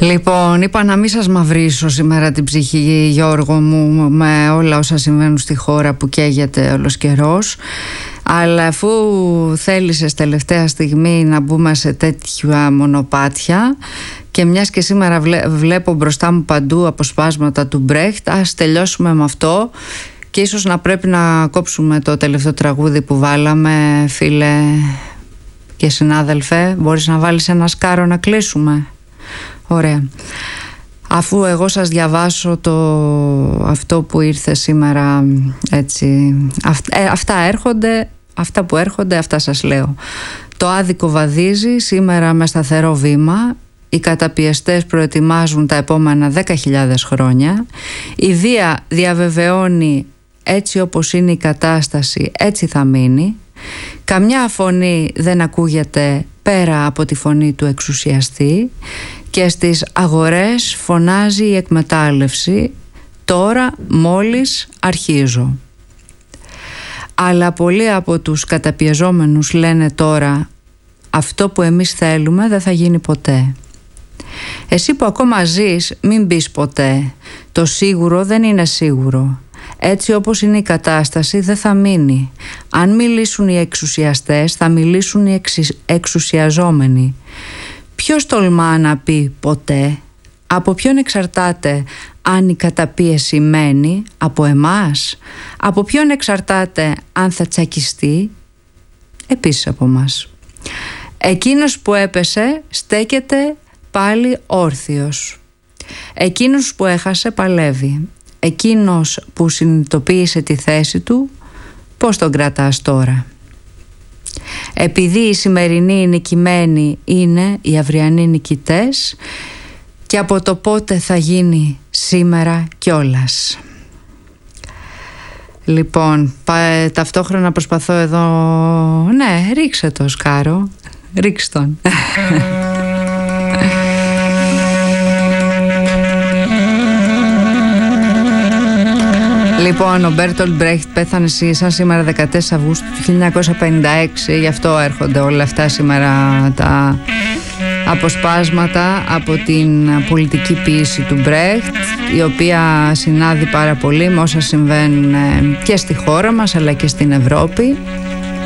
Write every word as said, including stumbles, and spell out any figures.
Λοιπόν, είπα να μην σας μαυρίσω σήμερα την ψυχή, Γιώργο μου, με όλα όσα συμβαίνουν στη χώρα που καίγεται όλος καιρός. Αλλά αφού θέλησες τελευταία στιγμή να μπούμε σε τέτοια μονοπάτια και μιας και σήμερα βλέ, βλέπω μπροστά μου παντού αποσπάσματα του Μπρέχτ, ας τελειώσουμε με αυτό. Και ίσως να πρέπει να κόψουμε το τελευταίο τραγούδι που βάλαμε, φίλε και συνάδελφε. Μπορείς να βάλεις ένα σκάρο να κλείσουμε? Ωραία. Αφού εγώ σας διαβάσω το, αυτό που ήρθε σήμερα, έτσι, αυ, ε, αυτά έρχονται, αυτά που έρχονται, αυτά σας λέω. Το άδικο βαδίζει σήμερα με σταθερό βήμα. Οι καταπιεστές προετοιμάζουν τα επόμενα δέκα χιλιάδες χρόνια. Η βία διαβεβαιώνει έτσι όπως είναι η κατάσταση, έτσι θα μείνει. Καμιά φωνή δεν ακούγεται πέρα από τη φωνή του εξουσιαστή και στις αγορές φωνάζει η εκμετάλλευση. Τώρα μόλις αρχίζω. Αλλά πολλοί από τους καταπιεζόμενους λένε τώρα αυτό που εμείς θέλουμε δεν θα γίνει ποτέ. Εσύ που ακόμα ζεις μην πεις ποτέ. Το σίγουρο δεν είναι σίγουρο. Έτσι όπως είναι η κατάσταση δεν θα μείνει. Αν μιλήσουν οι εξουσιαστές θα μιλήσουν οι εξι... εξουσιαζόμενοι. Ποιος τολμά να πει ποτέ? Από ποιον εξαρτάται αν η καταπίεση μένει? Από εμάς? Από ποιον εξαρτάται αν θα τσακιστεί? Επίσης από μας. Εκείνος που έπεσε στέκεται πάλι όρθιος. Εκείνος που έχασε παλεύει. Εκείνος που συνειδητοποίησε τη θέση του, πώς τον κρατάς τώρα? Επειδή οι σημερινοί νικημένοι είναι οι αυριανοί νικητές και από το πότε θα γίνει σήμερα κιόλας. Λοιπόν, πα, ταυτόχρονα προσπαθώ εδώ... Ναι, ρίξε το σκάρο. Ρίξ' τον. Λοιπόν, ο Μπέρτολτ Μπρέχτ πέθανε σαν σήμερα δεκατέσσερις Αυγούστου του χίλια εννιακόσια πενήντα έξι. Γι' αυτό έρχονται όλα αυτά σήμερα τα αποσπάσματα από την πολιτική ποίηση του Μπρέχτ, η οποία συνάδει πάρα πολύ με όσα συμβαίνουν και στη χώρα μας αλλά και στην Ευρώπη.